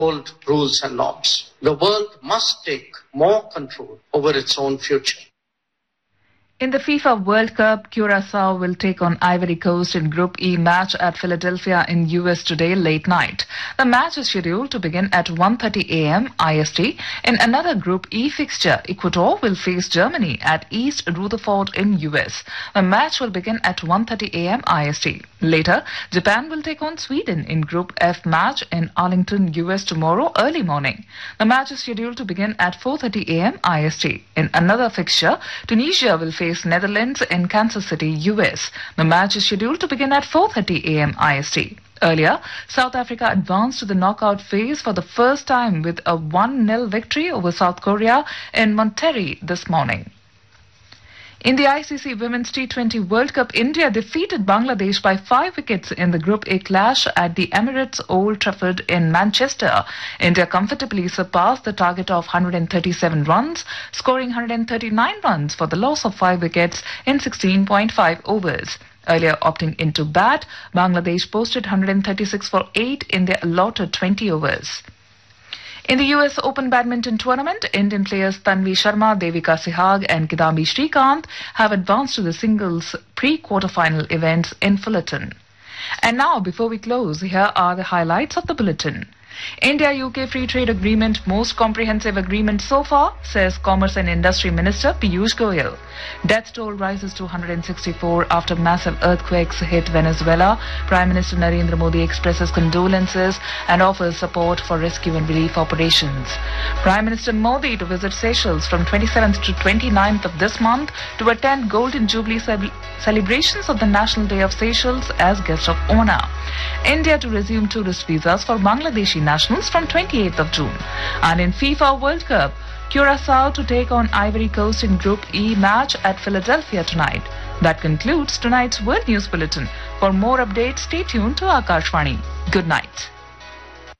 old rules and norms. The world must take more control over its own future. In the FIFA World Cup, Curaçao will take on Ivory Coast in Group E match at Philadelphia in US today late night. The match is scheduled to begin at 1:30 a.m. IST. In another Group E fixture, Ecuador will face Germany at East Rutherford in US. The match will begin at 1:30 a.m. IST. Later, Japan will take on Sweden in Group F match in Arlington, US tomorrow early morning. The match is scheduled to begin at 4:30 a.m. IST. In another fixture, Tunisia will face Netherlands in Kansas City, US. The match is scheduled to begin at 4:30 a.m. IST. Earlier, South Africa advanced to the knockout phase for the first time with a 1-0 victory over South Korea in Monterrey this morning. In the ICC Women's T20 World Cup, India defeated Bangladesh by 5 wickets in the Group A clash at the Emirates Old Trafford in Manchester. India comfortably surpassed the target of 137 runs, scoring 139 runs for the loss of 5 wickets in 16.5 overs. Earlier opting into bat, Bangladesh posted 136 for 8 in their allotted 20 overs. In the US Open Badminton Tournament, Indian players Tanvi Sharma, Devika Sehag and Kidambi Srikanth have advanced to the singles pre-quarterfinal events in Fullerton. And now, before we close, here are the highlights of the bulletin. India-UK Free Trade Agreement, most comprehensive agreement so far, says Commerce and Industry Minister Piyush Goyal. Death toll rises to 164 after massive earthquakes hit Venezuela. Prime Minister Narendra Modi expresses condolences and offers support for rescue and relief operations. Prime Minister Modi to visit Seychelles from 27th to 29th of this month to attend Golden Jubilee celebrations of the National Day of Seychelles as guest of honor. India to resume tourist visas for Bangladeshi nationals from 28th of June. And in FIFA World Cup, Curaçao to take on Ivory Coast in Group E match at Philadelphia tonight. That concludes tonight's World News Bulletin. For more updates, stay tuned to Akashvani. Good night.